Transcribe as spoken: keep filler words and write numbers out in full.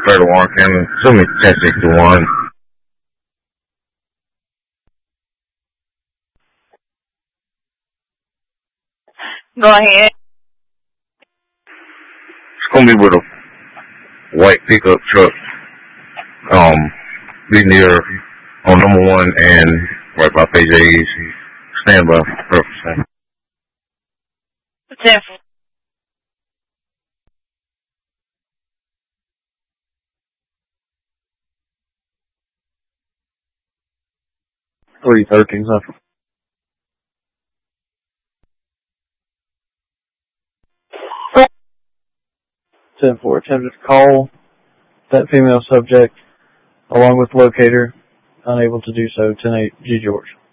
Fair to Warren County. Show me ten sixty-one. Go ahead. It's gonna be with a white pickup truck. Um, be near on number one and right by P J's. Stand by referencing. ten. three thirteen Central. ten four attempted to call that female subject along with locator, unable to do so. ten eight G George.